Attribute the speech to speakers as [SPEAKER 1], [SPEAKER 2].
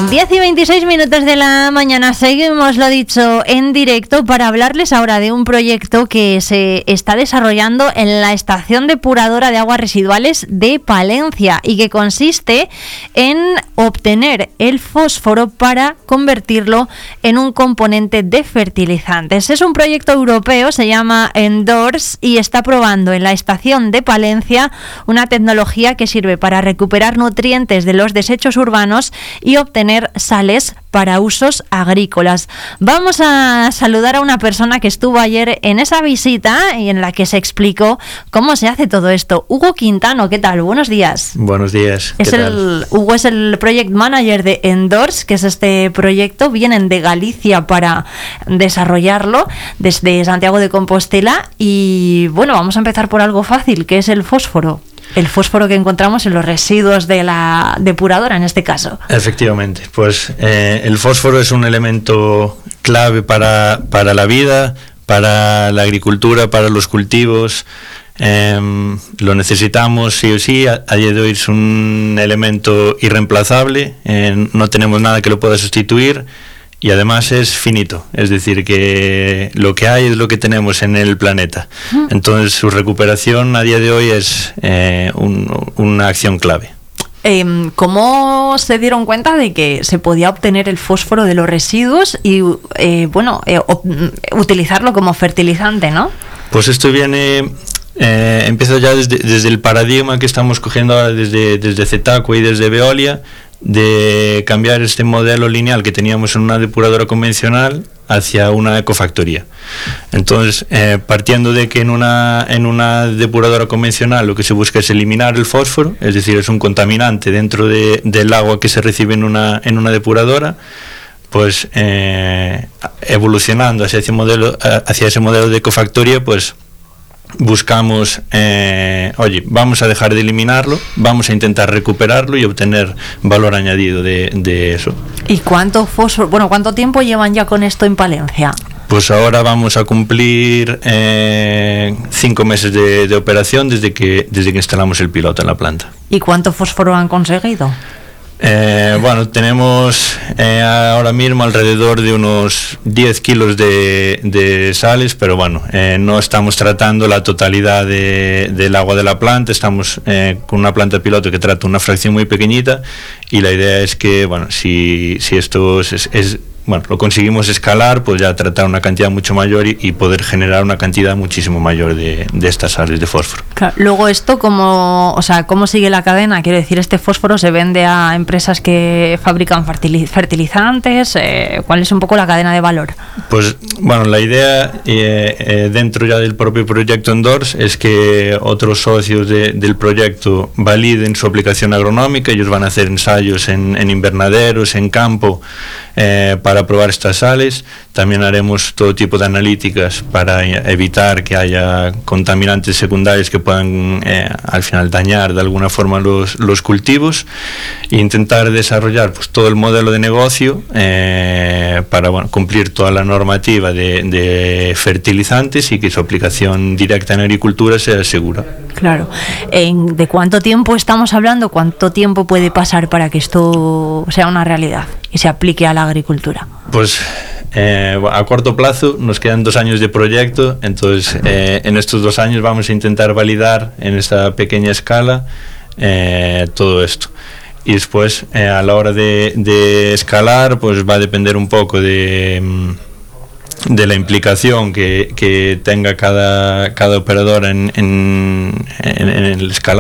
[SPEAKER 1] 10:26 de la mañana, seguimos, lo dicho, en directo para hablarles ahora de un proyecto que se está desarrollando en la estación depuradora de aguas residuales de Palencia y que consiste en obtener el fósforo para convertirlo en un componente de fertilizantes. Es un proyecto europeo, se llama Endors y está probando en la estación de Palencia una tecnología que sirve para recuperar nutrientes de los desechos urbanos y obtener sales para usos agrícolas. Vamos a saludar a una persona que estuvo ayer en esa visita y en la que se explicó cómo se hace todo esto. Hugo Quintano, ¿qué tal? Buenos días.
[SPEAKER 2] Buenos días.
[SPEAKER 1] Hugo es el Project Manager de Endors, que es este proyecto. Vienen de Galicia para desarrollarlo desde Santiago de Compostela y bueno, vamos a empezar por algo fácil, que es el fósforo. El fósforo que encontramos en los residuos de la depuradora, en este caso. Efectivamente,
[SPEAKER 2] pues el fósforo es un elemento clave para la vida, para la agricultura, para los cultivos. Lo necesitamos sí o sí. A día de hoy es un elemento irreemplazable, no tenemos nada que lo pueda sustituir. Y además es finito, es decir, que lo que hay es lo que tenemos en el planeta. Entonces su recuperación a día de hoy es una acción clave.
[SPEAKER 1] ¿Cómo se dieron cuenta de que se podía obtener el fósforo de los residuos y utilizarlo como fertilizante, no?
[SPEAKER 2] Pues esto empieza ya desde el paradigma que estamos cogiendo ahora desde Cetacua y desde Veolia, de cambiar este modelo lineal que teníamos en una depuradora convencional hacia una ecofactoría. Entonces, partiendo de que en una depuradora convencional lo que se busca es eliminar el fósforo, es decir, es un contaminante dentro del agua que se recibe en una depuradora, pues evolucionando hacia ese modelo de ecofactoría, pues buscamos, vamos a dejar de eliminarlo, vamos a intentar recuperarlo y obtener valor añadido de eso.
[SPEAKER 1] ¿Y cuánto tiempo llevan ya con esto en Palencia?
[SPEAKER 2] Pues ahora vamos a cumplir 5 meses de operación desde que instalamos el piloto en la planta.
[SPEAKER 1] ¿Y cuánto fósforo han conseguido?
[SPEAKER 2] Tenemos ahora mismo alrededor de unos 10 kilos de sales, pero no estamos tratando la totalidad del agua de la planta. Estamos con una planta piloto que trata una fracción muy pequeñita y la idea es que, si esto lo conseguimos escalar, pues ya tratar una cantidad mucho mayor y poder generar una cantidad muchísimo mayor de estas sales de fósforo.
[SPEAKER 1] Claro, luego esto, ¿cómo sigue la cadena? Quiero decir, ¿este fósforo se vende a empresas que fabrican fertilizantes? ¿Cuál es un poco la cadena de valor?
[SPEAKER 2] Pues la idea dentro ya del propio proyecto Endors es que otros socios del proyecto validen su aplicación agronómica. Ellos van a hacer ensayos en invernaderos, en campo, para probar estas sales. También haremos todo tipo de analíticas para evitar que haya contaminantes secundarios que puedan al final dañar de alguna forma los cultivos e intentar desarrollar todo el modelo de negocio para cumplir toda la normativa de fertilizantes y que su aplicación directa en agricultura sea segura.
[SPEAKER 1] Claro. ¿De cuánto tiempo estamos hablando? ¿Cuánto tiempo puede pasar para que esto sea una realidad y se aplique a la agricultura?
[SPEAKER 2] Pues a corto plazo nos quedan 2 años de proyecto, entonces en estos 2 años vamos a intentar validar en esta pequeña escala todo esto. Y después a la hora de escalar, pues va a depender un poco de la implicación que tenga cada operador en el escalado.